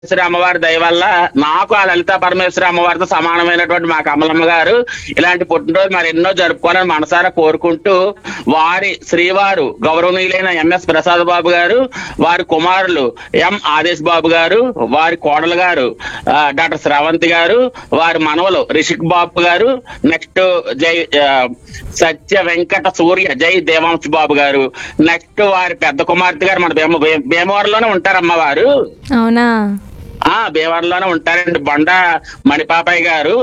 పరమేశ్వరి అమ్మవారి దయ వల్ల నాకు ఆ లలితా పరమేశ్వరి అమ్మవారితో సమానమైనటువంటి మా కమలమ్మ గారు ఇలాంటి పుట్టినరోజు మరి ఎన్నో జరుపుకోవాలని మనసారా కోరుకుంటూ, వారి శ్రీవారు గౌరవనీయులైన ఎంఎస్ ప్రసాద్ బాబు గారు, వారి కుమారులు ఎం ఆదేశ్ బాబు గారు, వారి కోడలు గారు డాక్టర్ శ్రావంతి గారు, వారి మనవలు రిషిక్ బాబు గారు, నెక్స్ట్ జై సత్య వెంకట సూర్య జై దేవాంశ్ బాబు గారు, నెక్స్ట్ వారి పెద్ద కుమార్తె గారు మన భీమవరంలోనే ఉంటారమ్మ వారు. అవునా? భీమవరంలోనే ఉంటారండి. మణిపాపయ్య గారు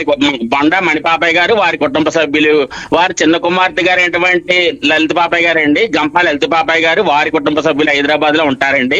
వారి కుటుంబ సభ్యులు, వారి చిన్న కుమార్తె గారు అయినటువంటి లలిత పాపయ్య గారు అండి, గంపా లలిత పాపయ్య గారు, వారి కుటుంబ సభ్యులు హైదరాబాద్ లో ఉంటారండి.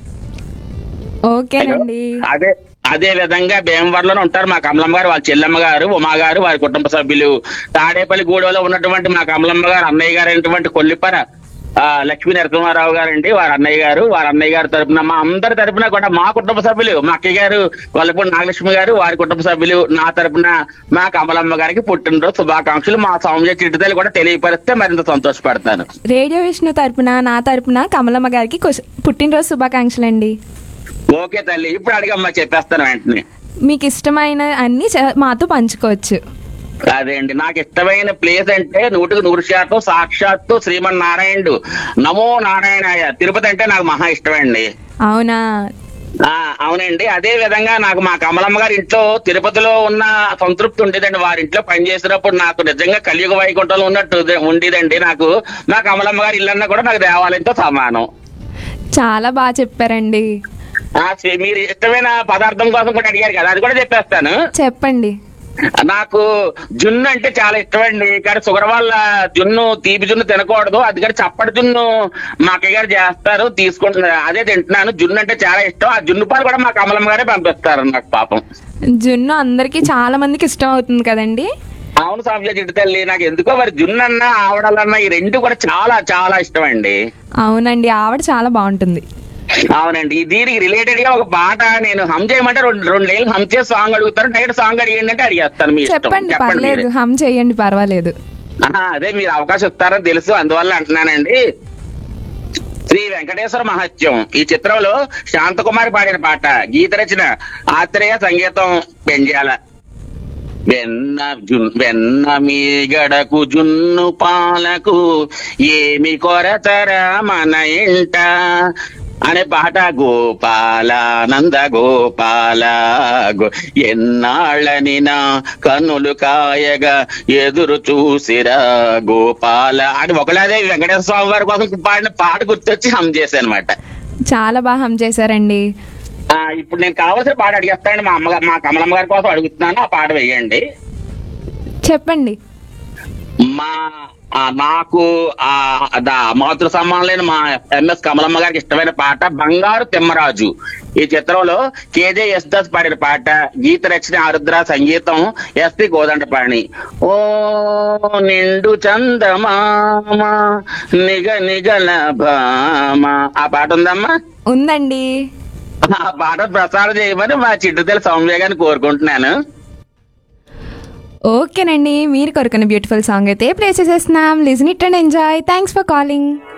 ఓకేనండి. అదే విధంగా భీమవరంలోనే ఉంటారు మా కమలమ్మ గారు, వాళ్ళ చెల్లెమ్మ గారు ఉమా గారు, వారి కుటుంబ సభ్యులు. తాడేపల్లి గూడెలో ఉన్నటువంటి మా కమలమ్మ గారు అన్నయ్య గారు అయినటువంటి కొల్లిపర లక్ష్మీ నరసింహారావు గారండి, వారి అన్నయ్య గారి తరపున, మా అందరి తరపున కూడా మా కుటుంబ సభ్యులు, మా అక్కయ్య గారు కొల్లపూడి నాగలక్ష్మి గారు, వారి కుటుంబ సభ్యులు, నా తరపున మా కమలమ్మ గారికి పుట్టినరోజు శుభాకాంక్షలు మా సౌమ్య చిట్టుతల్లి కూడా తెలియపరిస్తే మరింత సంతోషపడతాను. రేడియో విష్ణు తరపున, నా తరపున కమలమ్మ గారికి పుట్టినరోజు శుభాకాంక్షలండి. ఓకే తల్లి, ఇప్పుడు అడిగమ్మా చెప్పేస్తాను వెంటనే. మీకు ఇష్టమైన అన్ని మాతో పంచుకోవచ్చు. అదే అండి, నాకు ఇష్టమైన ప్లేస్ అంటే 100% సాక్షాత్తు శ్రీమన్నారాయణుడు, నమో నారాయణాయ, తిరుపతి అంటే నాకు మహా ఇష్టమండి. అవునా? అవునండి. అదే విధంగా నాకు మా కమలమ్మ గారి ఇంట్లో తిరుపతిలో ఉన్న సంతృప్తి ఉండేదండి. వారి ఇంట్లో పనిచేసినప్పుడు నాకు నిజంగా కలియుగ వైకుంఠంలో ఉన్నట్టు ఉండేదండి. నాకు మా కమలమ్మ గారి ఇల్లన్నా కూడా నాకు దేవాలయంతో సమానం. చాలా బాగా చెప్పారండి. మీరు ఇష్టమైన పదార్థం కోసం కూడా అడిగారు కదా, అది కూడా చెప్పేస్తాను. చెప్పండి. నాకు జున్ను అంటే చాలా ఇష్టం అండి. కానీ షుగర్ వల్ల తీపి జున్ను తినకూడదు, అది కానీ చప్పటి జున్ను మా అక్కయ్య గారు చేస్తారు, తీసుకుంటున్నారు, అదే తింటున్నాను. జున్ను అంటే చాలా ఇష్టం. ఆ జున్ను పాలు కూడా మా కమలమ్మ గారే పంపిస్తారు నాకు. పాపం జున్ను అందరికి చాలా మందికి ఇష్టం అవుతుంది కదండి. అవును సౌమ్య చిట్టు తల్లి, నాకు ఎందుకో మరి జున్ను అన్నా ఆవడాలన్నా ఈ రెండు కూడా చాలా చాలా ఇష్టం అండి. అవునండి, ఆవిడ చాలా బాగుంటుంది. అవునండి. దీనికి రిలేటెడ్ గా ఒక పాట నేను హమ్ చేయమంటే రెండు లైన్లు హమ్ చేసి సాంగ్ అడుగుతారు, డైరెక్ట్ సాంగ్ అడిగండి అంటే అడిగేస్తాను. మీ చెప్పండి, పర్లేదు, హమ్ చేయండి, పర్వాలేదు. అదే మీరు అవకాశం ఇస్తారని తెలుసు, అందువల్ల అంటున్నానండి. శ్రీ వెంకటేశ్వర మహత్యం ఈ చిత్రంలో శాంతకుమారి పాడిన పాట, గీత రచన ఆత్రేయ, సంగీతం పెంజాల. వెన్న మీ గడకు జున్ను పాలకు ఏమి కొరతరా మన ఇంట అనే పాట. గోపాల నంద గోపాల ఎన్నాళ్ళని నా కన్నులు కాయగా ఎదురు చూసిరా గోపాల అని ఒకలాదే వెంకటేశ్వర స్వామి వారి కోసం పాడిన పాట గుర్తొచ్చి హమ్ చేశాను అనమాట. చాలా బాగా హమ్ చేశారండి. ఇప్పుడు నేను కావాల్సిన పాట అడిగేస్తానండి. మా కమలమ్మ గారి కోసం అడుగుతున్నాను, ఆ పాట వేయండి. చెప్పండి. నాకు మాతృ సమ్మానమైన మా ఎంఎస్ కమలమ్మ గారికి ఇష్టమైన పాట బంగారు తిమ్మరాజు ఈ చిత్రంలో కేజే యేసుదాస్ పాడిన పాట, గీత రచన ఆరుద్ర, సంగీతం ఎస్పి కోదండపాణి. ఓ నిండు చందమామ నిగ నిగల భామ, ఆ పాట ఉందమ్మా? ఉందండి. ఆ పాట ప్రసారం చేయమని మా చిట్టుతల్లి సౌమ్య గారిని కోరుకుంటున్నాను. ఓకేనండి, మీరు కోరుకున్న బ్యూటిఫుల్ సాంగ్ అయితే ప్లే చేసేస్తున్నాం. Listen it and enjoy. Thanks for calling.